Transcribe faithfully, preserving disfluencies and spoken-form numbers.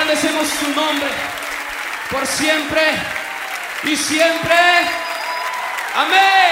engrandecemos su nombre por siempre y siempre. Amén.